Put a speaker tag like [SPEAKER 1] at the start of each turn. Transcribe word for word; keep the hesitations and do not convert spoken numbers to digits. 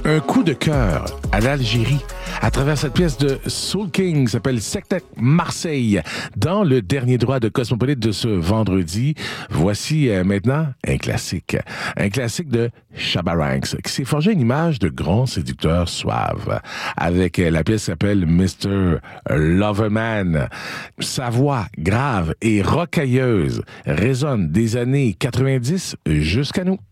[SPEAKER 1] Un coup de cœur à l'Algérie à travers cette pièce de Soul King qui s'appelle Sectet Marseille dans le dernier droit de Cosmopolite de ce vendredi. Voici euh, maintenant un classique. Un classique de Shabba Ranks qui s'est forgé une image de grand séducteur suave avec euh, la pièce qui s'appelle mister Loverman. Sa voix grave et rocailleuse résonne des années quatre-vingt-dix jusqu'à nous.